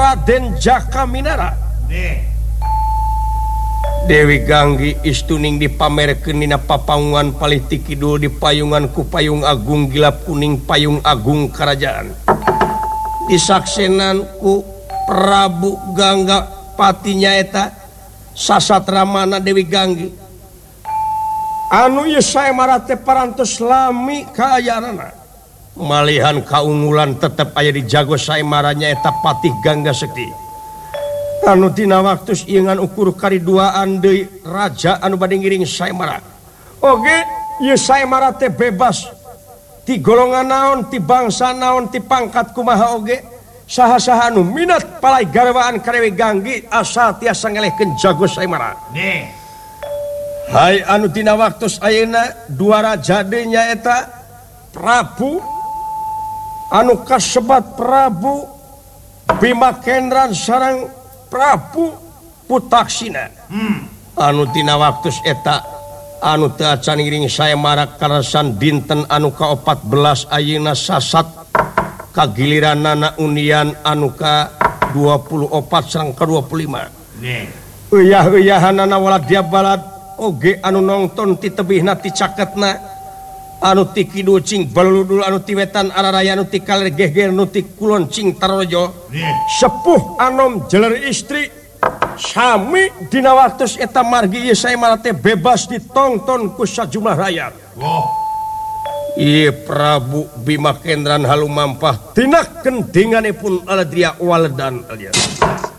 Raden Jaka Minara Dewi Ganggi istuning dipamerkeun dina papanguan Palih Kidul di payungan ku payung agung Gilap Kuning payung agung kerajaan disaksenan ku Prabu Gangga Pati nyaeta sasatramana Dewi Ganggi anu ieu saemara teh parantos lami kaayaanana malihan kaunggulan tetep aya di jago saemara nyaeta Patih Gangga Sekti anu dina waktu ingan ukur kariduaan deui raja anu bade ngiring saemara oge ieu saemara teh bebas ti golongan naon ti bangsa naon ti pangkat kumaha oge saha-saha anu minat palai garwaan karewe Ganggi asal tiasa ngelehkeun jago saemara hai anu dina waktu ayeuna dua raja deui nyaeta Prabu anu kasebat Prabu Bimakendran sareng Prabu Putaksina anu tina waktu eta anu teu acan ngiring saemara karasan dinten anu ka-14 ayeuna sasat kagiliranana unian anu ka-24 sareng ka-25 euyah-euyahanana walad balad oge anu nongton ti tebihna ti caketna anu ti kidul cing baludul anu ti wetan araraya anu ti kaler geger anu ti kulon cing tarojo sepuh anom jeler istri sami dina waktu eta margi ieu saemara teh bebas ditonton ku sajumlah rakyat ieu Prabu Bimakendran halumampah tina kendinganipun aladria waledan alias